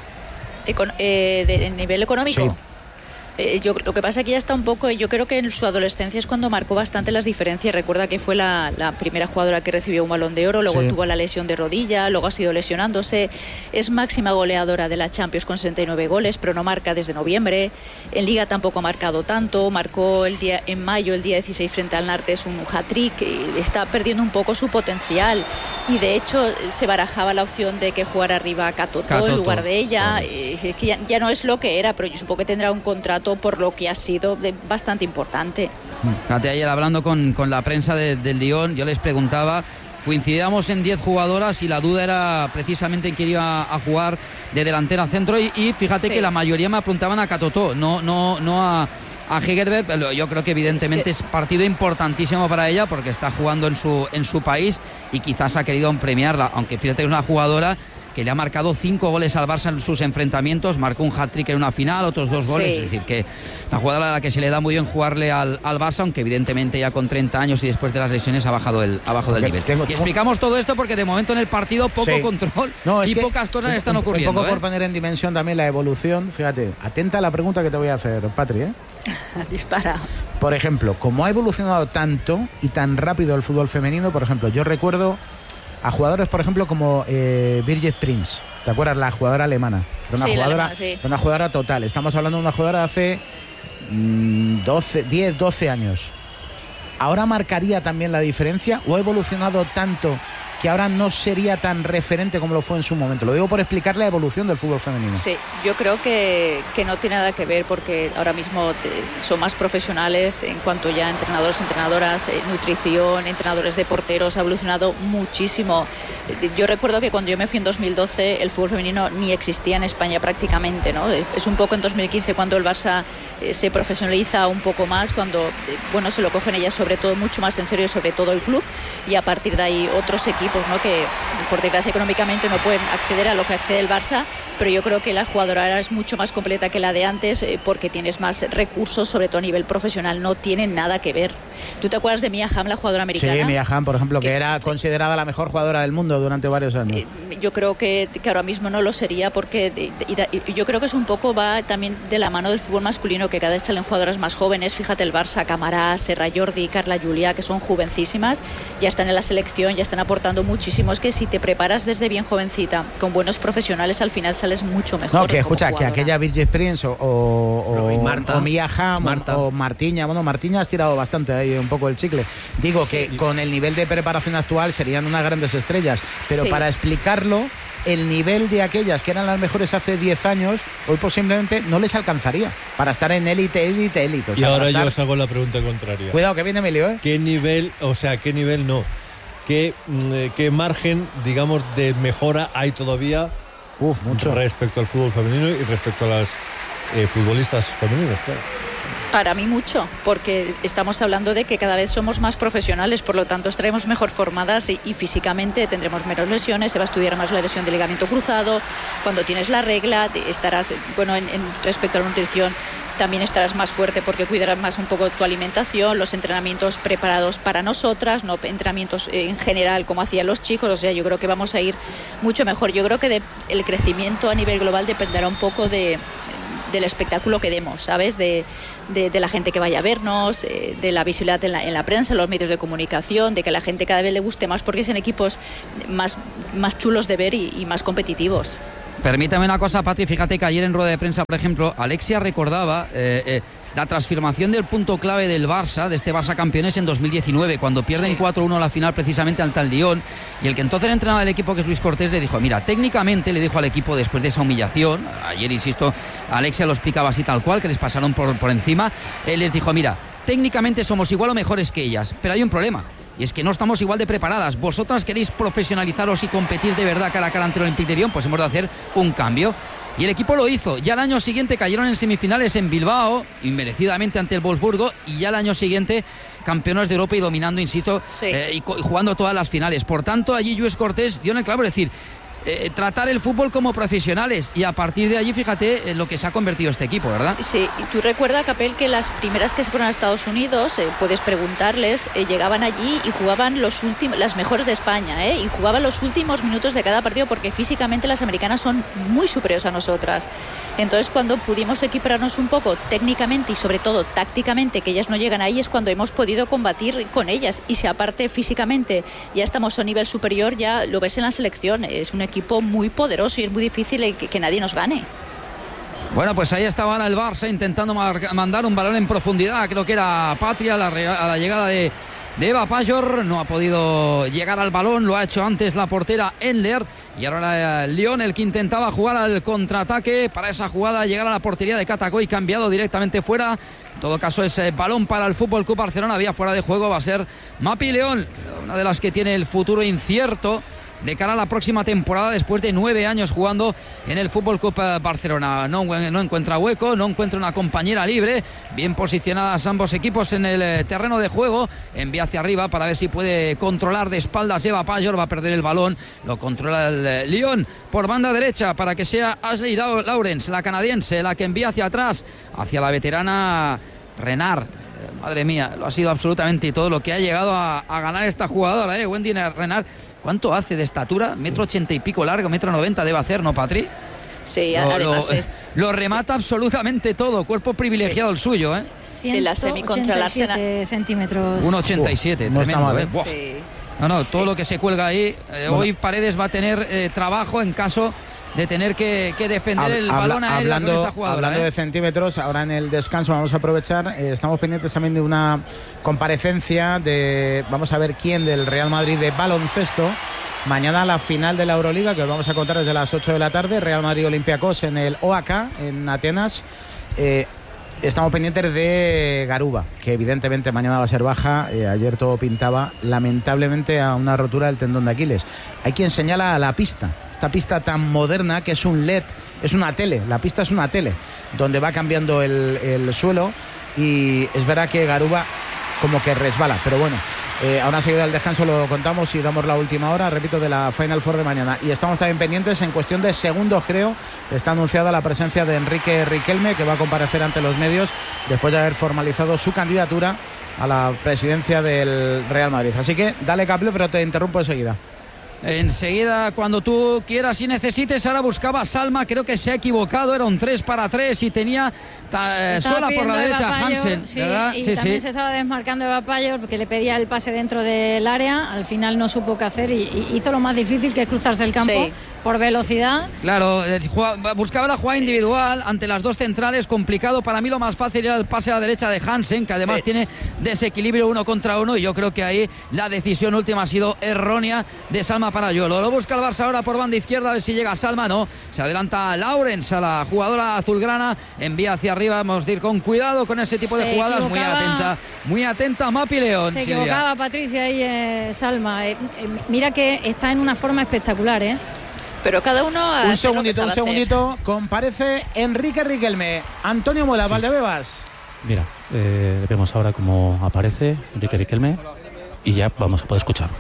Econ- eh, de, de nivel económico. Sí. Eh, yo, lo que pasa es que ya está un poco, yo creo que en su adolescencia es cuando marcó bastante las diferencias. Recuerda que fue la, la primera jugadora que recibió un Balón de Oro, luego sí. tuvo la lesión de rodilla, luego ha sido lesionándose. Es máxima goleadora de la Champions con sesenta y nueve goles, pero no marca desde noviembre. En Liga tampoco ha marcado tanto, marcó el día en mayo, el día dieciséis frente al Nantes, un hat-trick, y está perdiendo un poco su potencial. Y de hecho se barajaba la opción de que jugara arriba Katoto, Katoto. en lugar de ella. Eh, es que ya, ya no es lo que era, pero yo supongo que tendrá un contrato por lo que ha sido de bastante importante. Fíjate, ayer hablando con, con la prensa de, del Lyon, yo les preguntaba, coincidíamos en diez jugadoras y la duda era precisamente en quién iba a jugar de delantera centro y, y fíjate sí. que la mayoría me apuntaban a Katoto, no, no, no a, a Hegerberg, pero yo creo que evidentemente es, que... es partido importantísimo para ella porque está jugando en su, en su país y quizás ha querido premiarla, aunque fíjate que es una jugadora que le ha marcado cinco goles al Barça en sus enfrentamientos, marcó un hat-trick en una final, otros dos goles, sí. es decir, que la jugadora a la que se le da muy bien jugarle al, al Barça, aunque evidentemente ya con treinta años y después de las lesiones ha bajado el, ha bajado del nivel. Tengo, tengo... Y explicamos todo esto porque de momento en el partido poco sí. control no, y pocas cosas un, están ocurriendo. Un poco ¿eh? por poner en dimensión también la evolución, fíjate, atenta a la pregunta que te voy a hacer, Patri, ¿eh? Dispara. Por ejemplo, como ha evolucionado tanto y tan rápido el fútbol femenino, por ejemplo, yo recuerdo a jugadores, por ejemplo, como eh, Birgit Prinz. ¿Te acuerdas? La jugadora alemana. Era una, sí, jugadora, alemana, sí. una jugadora total. Estamos hablando de una jugadora de hace mmm, doce, diez, doce años. ¿Ahora marcaría también la diferencia o ha evolucionado tanto que ahora no sería tan referente como lo fue en su momento? Lo digo por explicar la evolución del fútbol femenino. Sí, yo creo que, que no tiene nada que ver porque ahora mismo te, son más profesionales en cuanto ya a entrenadores, entrenadoras, eh, nutrición, entrenadores de porteros, ha evolucionado muchísimo. Yo recuerdo que cuando yo me fui en dos mil doce el fútbol femenino ni existía en España prácticamente, ¿no? Es un poco en dos mil quince cuando el Barça eh, se profesionaliza un poco más, cuando eh, bueno, se lo cogen ellas sobre todo mucho más en serio, sobre todo el club, y a partir de ahí otros equipos, ¿no? Que por desgracia económicamente no pueden acceder a lo que accede el Barça, pero yo creo que la jugadora ahora es mucho más completa que la de antes eh, porque tienes más recursos, sobre todo a nivel profesional, no tienen nada que ver. ¿Tú te acuerdas de Mia Hamm, la jugadora americana? Sí, Mia Hamm, por ejemplo, que, que era considerada la mejor jugadora del mundo durante varios años. Eh, yo creo que, que ahora mismo no lo sería porque de, de, y yo creo que es un poco va también de la mano del fútbol masculino, que cada vez salen jugadoras más jóvenes. Fíjate el Barça, Camará, Serra Jordi, Carla Juliá, que son jovencísimas, ya están en la selección, ya están aportando muchísimo. Es que si te preparas desde bien jovencita con buenos profesionales, al final sales mucho mejor. No, que escucha, que aquella Birgit Prinz o, o, o, Marta, o Mia Hamm Marta. o, o Martiña, bueno, Martiña has tirado bastante ahí un poco el chicle. Digo sí. que con el nivel de preparación actual serían unas grandes estrellas, pero sí. para explicarlo, el nivel de aquellas que eran las mejores hace diez años, hoy posiblemente no les alcanzaría para estar en élite, élite, élite. O sea, y ahora estar... yo os hago la pregunta contraria. Cuidado, que viene Emilio, ¿eh? ¿Qué nivel, o sea, qué nivel no? ¿Qué, qué margen, digamos, de mejora hay todavía Uf, mucho. respecto al fútbol femenino y respecto a las eh, futbolistas femeninas? Claro. Para mí mucho, porque estamos hablando de que cada vez somos más profesionales, por lo tanto estaremos mejor formadas y, y físicamente tendremos menos lesiones, se va a estudiar más la lesión de ligamento cruzado, cuando tienes la regla estarás, bueno, en, en respecto a la nutrición también estarás más fuerte porque cuidarás más un poco tu alimentación, los entrenamientos preparados para nosotras, no entrenamientos en general como hacían los chicos, o sea, yo creo que vamos a ir mucho mejor. Yo creo que de, el crecimiento a nivel global dependerá un poco de del espectáculo que demos, ¿sabes? De, de, de la gente que vaya a vernos, eh, de la visibilidad en la, en la prensa, en los medios de comunicación, de que a la gente cada vez le guste más porque son equipos más, más chulos de ver y, y más competitivos. Permítame una cosa, Patri, fíjate que ayer en rueda de prensa, por ejemplo, Alexia recordaba eh, eh, la transformación del punto clave del Barça, de este Barça campeones en dos mil diecinueve, cuando pierden sí. cuatro uno la final precisamente ante el Lyon, y el que entonces entrenaba el equipo, que es Luis Cortés, le dijo, mira, técnicamente le dijo al equipo después de esa humillación, ayer, insisto, Alexia lo explicaba así tal cual, que les pasaron por, por encima, él les dijo, mira, técnicamente somos igual o mejores que ellas, pero hay un problema. Y es que no estamos igual de preparadas. Vosotras queréis profesionalizaros y competir de verdad cara a cara ante el Olympique de Lyon, pues hemos de hacer un cambio. Y el equipo lo hizo. Ya el año siguiente cayeron en semifinales en Bilbao, inmerecidamente ante el Wolfsburgo, y ya el año siguiente campeones de Europa y dominando, insisto, sí. eh, y, y jugando todas las finales. Por tanto, allí Lluís Cortés dio en el clavo, es decir, Eh, tratar el fútbol como profesionales, y a partir de allí fíjate en lo que se ha convertido este equipo, ¿verdad? Sí, y tú recuerda, Capel, que las primeras que se fueron a Estados Unidos, eh, puedes preguntarles, eh, llegaban allí y jugaban los últimos, las mejores de España, eh, y jugaban los últimos minutos de cada partido porque físicamente las americanas son muy superiores a nosotras. Entonces, cuando pudimos equipararnos un poco técnicamente y sobre todo tácticamente, que ellas no llegan ahí, es cuando hemos podido combatir con ellas. Y si aparte físicamente ya estamos a un nivel superior, ya lo ves en la selección, es un equipo equipo muy poderoso y es muy difícil que, que nadie nos gane. Bueno, pues ahí estaba ahora el Barça intentando mar- mandar un balón en profundidad, creo que era Patria a la, re- a la llegada de, de Eva Pajor, no ha podido llegar al balón, lo ha hecho antes la portera Endler, y ahora el Lyon el que intentaba jugar al contraataque, para esa jugada llegar a la portería de Catacoy, cambiado directamente fuera. En todo caso, ese balón para el Fútbol Club Barcelona, había fuera de juego, va a ser Mapi León, una de las que tiene el futuro incierto de cara a la próxima temporada, después de nueve años jugando en el Fútbol Club Barcelona. No, no encuentra hueco, no encuentra una compañera libre. Bien posicionadas ambos equipos en el terreno de juego. Envía hacia arriba para ver si puede controlar de espaldas Eva Pajor. Va a perder el balón. Lo controla el Lyon por banda derecha para que sea Ashley Lawrence, la canadiense, la que envía hacia atrás, hacia la veterana Renard. Madre mía, lo ha sido absolutamente todo lo que ha llegado a, a ganar esta jugadora, ¿eh? Wendy Renard. ¿Cuánto hace de estatura? Metro ochenta y pico largo, metro noventa debe hacer, ¿no, Patri? Sí, lo, además lo, es... lo remata absolutamente todo, cuerpo privilegiado sí. el suyo, ¿eh? De la semi contra el Arsenal. centímetros. uno ochenta y siete, no tremendo, mal, ¿eh? Sí. No, no, todo lo que se cuelga ahí. Eh, bueno. Hoy Paredes va a tener eh, trabajo en caso de tener que, que defender el Habla, balón aéreo hablando, con esta jugadora. Hablando ¿eh? de centímetros, ahora en el descanso vamos a aprovechar, eh, estamos pendientes también de una comparecencia de, vamos a ver quién del Real Madrid de baloncesto. Mañana la final de la Euroliga, que os vamos a contar desde las ocho de la tarde, Real Madrid-Olympiacos en el O A K, en Atenas. Eh, Estamos pendientes de Garuba, que evidentemente mañana va a ser baja. Eh, ayer todo pintaba lamentablemente a una rotura del tendón de Aquiles. Hay quien señala a la pista, esta pista tan moderna que es un L E D, es una tele, la pista es una tele, donde va cambiando el, el suelo, y es verdad que Garuba como que resbala, pero bueno, eh, ahora enseguida del descanso lo contamos y damos la última hora, repito, de la Final Four de mañana. Y estamos también pendientes, en cuestión de segundos creo, está anunciada la presencia de Enrique Riquelme, que va a comparecer ante los medios después de haber formalizado su candidatura a la presidencia del Real Madrid. Así que dale, Caplo, pero te interrumpo enseguida. Enseguida, cuando tú quieras y necesites. Ahora buscaba a Salma, creo que se ha equivocado, era un tres para tres y tenía ta, sola por la derecha Hansen, sí, ¿verdad? Y sí, también sí. se estaba desmarcando Eva Pajor porque le pedía el pase dentro del área, al final no supo qué hacer y, y hizo lo más difícil, que es cruzarse el campo sí. por velocidad. Claro, buscaba la jugada individual ante las dos centrales, complicado. Para mí lo más fácil era el pase a la derecha de Hansen, que además tiene desequilibrio uno contra uno, y yo creo que ahí la decisión última ha sido errónea de Salma Parayolo. Lo busca el Barça ahora por banda izquierda, a ver si llega Salma. No, se adelanta Lawrence, a la jugadora azulgrana, envía hacia arriba. Vamos a ir con cuidado con ese tipo se de jugadas, equivocaba, muy atenta, muy atenta Mapi León. Se Silvia. equivocaba Patricia ahí, eh, Salma. Eh, eh, mira que está en una forma espectacular, ¿eh? Pero cada uno un segundito, un segundito, hacer. Comparece Enrique Riquelme. Antonio Muela, sí. Valdebebas. Mira, eh, vemos ahora cómo aparece Enrique Riquelme y ya vamos a poder escucharlo.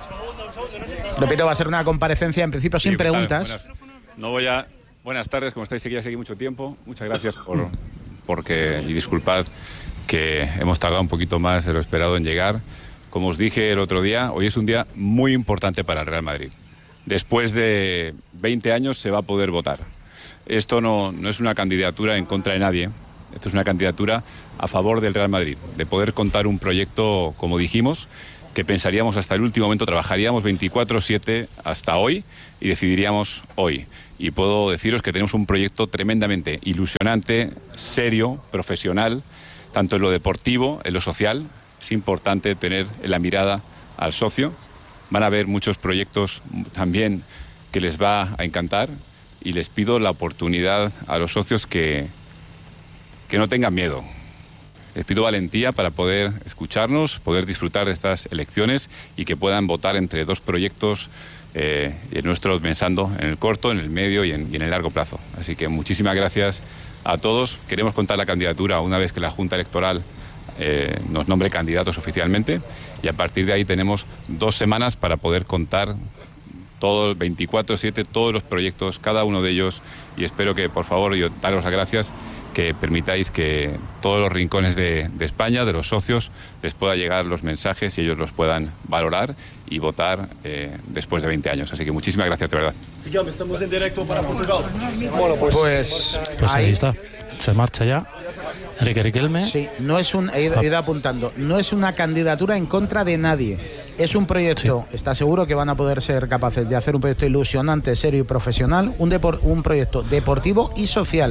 Repito, va a ser una comparecencia en principio sin Sí, preguntas. buenas. No voy a... Buenas tardes, como estáis aquí ya seguí mucho tiempo. Muchas gracias por porque y disculpad que hemos tardado un poquito más de lo esperado en llegar. Como os dije el otro día, hoy es un día muy importante para el Real Madrid. Después de veinte años se va a poder votar. Esto no, no es una candidatura en contra de nadie. Esto es una candidatura a favor del Real Madrid, de poder contar un proyecto, como dijimos, que pensaríamos hasta el último momento, trabajaríamos veinticuatro siete hasta hoy y decidiríamos hoy. Y puedo deciros que tenemos un proyecto tremendamente ilusionante, serio, profesional, tanto en lo deportivo, en lo social. Es importante tener en la mirada al socio. Van a haber muchos proyectos también que les va a encantar y les pido la oportunidad a los socios que, que no tengan miedo. Les pido valentía para poder escucharnos, poder disfrutar de estas elecciones y que puedan votar entre dos proyectos, eh, y el nuestro pensando en el corto, en el medio y en, y en el largo plazo. Así que muchísimas gracias a todos. Queremos contar la candidatura una vez que la Junta Electoral eh, nos nombre candidatos oficialmente y a partir de ahí tenemos dos semanas para poder contar todo veinticuatro siete, todos los proyectos, cada uno de ellos, y espero que, por favor, yo daros las gracias, que permitáis que todos los rincones de, de España, de los socios, les pueda llegar los mensajes y ellos los puedan valorar y votar eh, después de veinte años. Así que muchísimas gracias, de verdad. Estamos en directo para Portugal. Bueno, pues, pues, Pues ahí ahí está, se marcha ya Enrique Riquelme. Sí, no es un, he ido, he ido apuntando, no es una candidatura en contra de nadie. Es un proyecto, sí. Está seguro que van a poder ser capaces de hacer un proyecto ilusionante, serio y profesional, un, depor, un proyecto deportivo y social.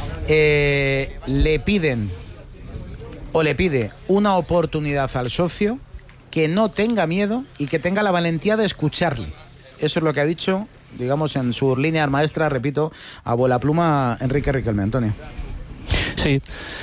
Eh, le piden o le pide una oportunidad al socio, que no tenga miedo y que tenga la valentía de escucharle. Eso es lo que ha dicho, digamos, en sus líneas maestras, repito, a vuela pluma Enrique Riquelme. Antonio. Sí,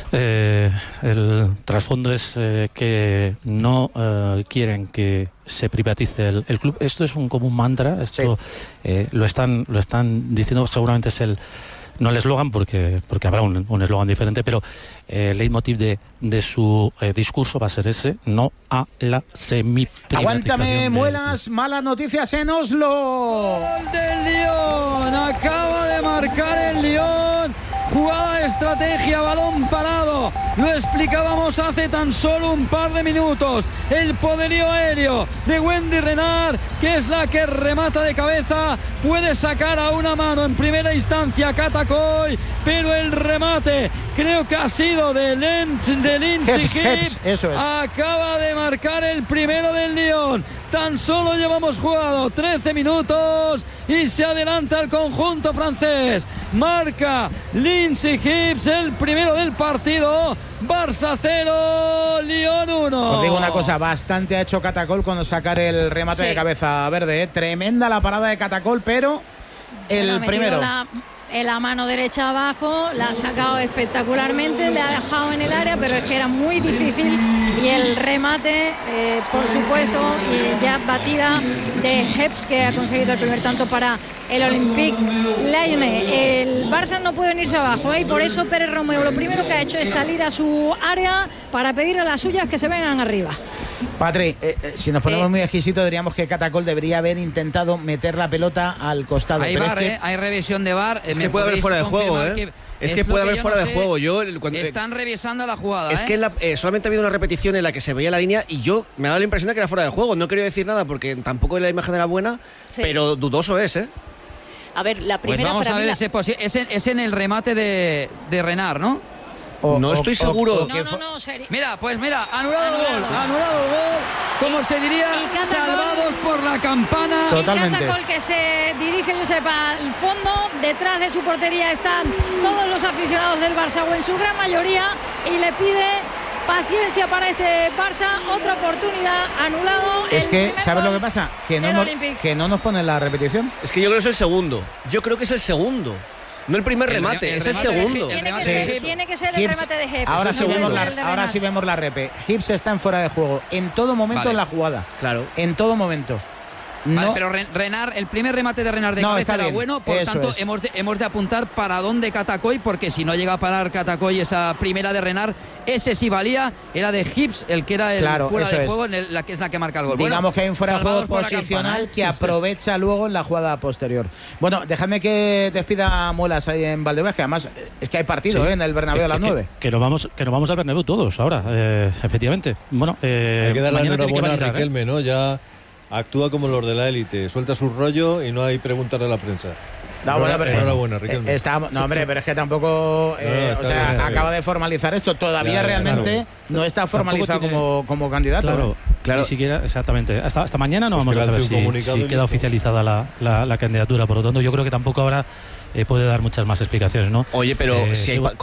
eh, el trasfondo es eh, que no eh, quieren que se privatice el, el club. Esto es un como un mantra, esto sí. eh, lo están lo están diciendo, seguramente es el no el eslogan, porque porque habrá un eslogan diferente, pero eh, el leitmotiv de, de su eh, discurso va a ser ese: no a la semiprivatización. Aguántame, muelas, malas noticias en Oslo. Gol del Lyon, acaba de marcar el Lyon. Jugada de estrategia, balón parado. Lo explicábamos hace tan solo un par de minutos. El poderío aéreo de Wendy Renard, que es la que remata de cabeza. Puede sacar a una mano en primera instancia Catacoy, pero el remate creo que ha sido de Lindsay de Lindsay Hibbs. Eso es. Acaba de marcar el primero del Lyon. Tan solo llevamos jugado trece minutos y se adelanta el conjunto francés. Marca Lindsay Hibbs el primero del partido. Barça cero, Lyon uno. Os digo una cosa, bastante ha hecho Catacol con sacar el remate sí. de cabeza verde. ¿eh? Tremenda la parada de Catacol, pero el bueno, primero... La, en la mano derecha abajo, la ha sacado espectacularmente, le ha dejado en el área, pero es que era muy difícil. Y el remate, eh, por supuesto, y ya batida de Hibbs, que ha conseguido el primer tanto para el Olympique Lyonnais. El Barça no puede venirse abajo, ¿eh? Y por eso Pérez Romeo lo primero que ha hecho es salir a su área para pedir a las suyas que se vengan arriba. Patri, eh, eh, si nos ponemos eh, muy exquisitos, diríamos que Catacol debería haber intentado meter la pelota al costado. Hay pero bar, es que... eh, hay revisión de bar. Es que puede haber fuera de juego, ¿eh? Es, es que puede haber fuera no de juego. Yo, cuando, están revisando la jugada. Es ¿eh? que la, eh, solamente ha habido una repetición en la que se veía la línea y yo me ha dado la impresión de que era fuera de juego. No quería decir nada porque tampoco la imagen era buena, sí. pero dudoso es, ¿eh? A ver, la primera pues vamos para a ver mí ese posi- es, en, es en el remate de, de Renard, ¿no? O, no o, estoy seguro. O, o, no, no, no, sería... Mira, pues mira, anulado el gol, anulado el gol, como y, se diría, salvados por la campana. Totalmente. Y Catacol que se dirige, yo sepa, al fondo, detrás de su portería están todos los aficionados del Barça, o en su gran mayoría, y le pide paciencia para este Barça, otra oportunidad, anulado. Es que, ¿sabes lo que pasa? Que no, hemos, que no nos ponen la repetición. Es que yo creo que es el segundo. Yo creo que es el segundo. No el primer remate, el, el es el segundo. Tiene que, ser, sí. tiene que ser el Hibbs, remate de Hibbs. Ahora, no sí vemos la, ahora sí vemos la repe. Hibbs está en fuera de juego en todo momento vale. en la jugada. Claro. En todo momento. No, vale, pero Renard, el primer remate de Renard de no, cabeza era bien. bueno, por Eso tanto es. hemos de, hemos de apuntar para dónde Catacoy, porque si no llega a parar Catacoy esa primera de Renard, ese sí valía, era de Hips, el que era el Claro, fuera de eso es. juego, en el- la que es la que marca el gol. Digamos Bueno, que hay un fuera de juego salvados por la posicional campana, ¿eh? que aprovecha luego en la jugada posterior. Bueno, dejadme que despida Muelas ahí en Valdebebas, que además eh, es que hay partido Sí. ¿eh? en el Bernabéu a las Es que- nueve. Que, nos vamos, que nos vamos al Bernabéu todos ahora, eh, efectivamente. Bueno, eh, Hay que darle la mañana tiene que enhorabuena a validar, ¿eh? Riquelme, ¿no? Ya actúa como los de la élite, suelta su rollo y no hay preguntas de la prensa. No, bueno, pero, enhorabuena, eh, Riquelme. estamos- no, hombre, pero es que tampoco. eh, No, no, o está sea, bien, está acaba bien. de formalizar esto. Todavía Ya, ya, realmente claro. no está formalizado tiene- como, como candidato. Claro, ¿eh? ni siquiera, exactamente. Hasta, hasta mañana no Pues vamos que a lance saber un si, comunicado si y queda listo. oficializada la, la, la candidatura. Por lo tanto, yo creo que tampoco ahora eh, puede dar muchas más explicaciones, ¿no? Oye, pero Eh, si hay sí, pa-